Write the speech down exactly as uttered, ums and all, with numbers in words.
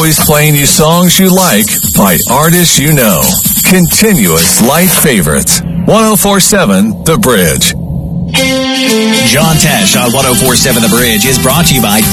always playing you songs you like by artists you know. Continuous light favorites. one oh four point seven The Bridge. John Tesh on one oh four point seven The Bridge is brought to you by